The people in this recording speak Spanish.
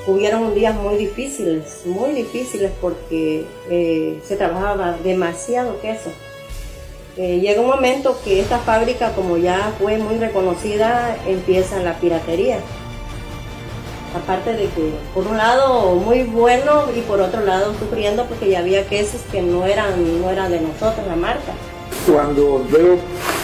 hubieron días muy difíciles porque se trabajaba demasiado queso. Llega un momento que esta fábrica, como ya fue muy reconocida, empieza la piratería. Aparte de que por un lado muy bueno y por otro lado sufriendo porque ya había quesos que no eran de nosotros, la marca. Cuando veo